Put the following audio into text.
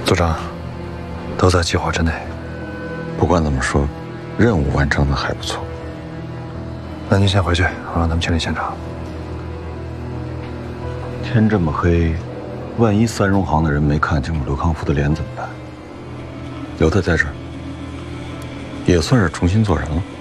组长，都在计划之内。 不管怎么说，任务完成的还不错。 那您先回去，我让他们清理现场。 天这么黑，万一三荣行的人没看清楚刘康福的脸怎么办？留他在这儿，也算是重新做人了。